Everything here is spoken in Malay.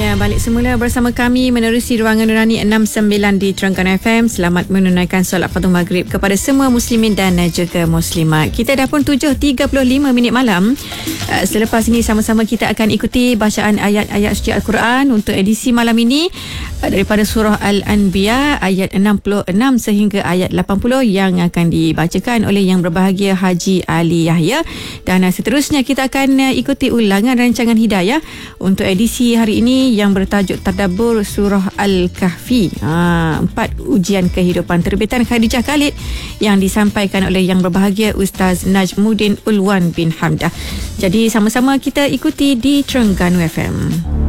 balik semula bersama kami menerusi Ruangan Nurani 69 di Terengganu FM. Selamat menunaikan solat Fardu Maghrib kepada semua muslimin dan juga muslimat. Kita dah pun 7.35 minit malam. Selepas ini sama-sama kita akan ikuti bacaan ayat-ayat suci Al-Quran untuk edisi malam ini daripada surah Al-Anbiya ayat 66 sehingga ayat 80 yang akan dibacakan oleh yang berbahagia Haji Ali Yahya. Dan seterusnya kita akan ikuti ulangan rancangan Hidayah untuk edisi hari ini yang bertajuk Tadabbur Surah Al-Kahfi. 4 ujian kehidupan terbitan Khadijah Khalid yang disampaikan oleh yang berbahagia Ustaz Najmuddin Ulwan bin Hamdah. Jadi sama-sama kita ikuti di Terengganu FM.